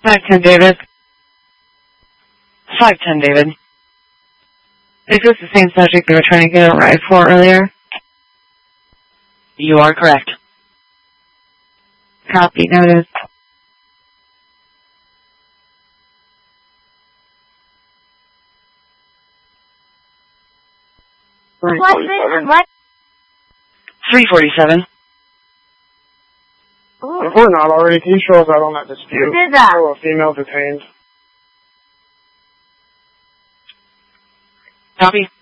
510 David. 510 David. Is this the same subject they were trying to get a ride for earlier? You are correct. Copy, noted. What? 347. If we're not already, can you show us out on that dispute? Who did that? Oh, a female detained. Copy.